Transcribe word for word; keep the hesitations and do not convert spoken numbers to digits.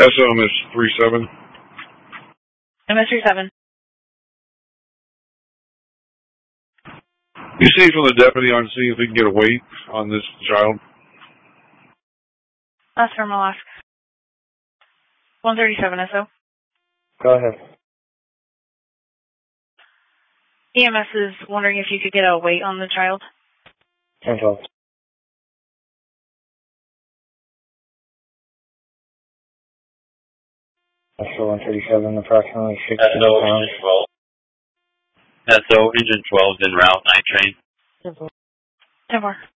S M is three seven. M S three seven. You see from the deputy on scene if we can get a weight on this child. That's from Alaska. one thirty-seven S O. Go ahead. E M S is wondering if you could get a weight on the child. ten twelve. S O one thirty-seven, approximately sixty pounds. S O engine twelve en route, night train. ten four.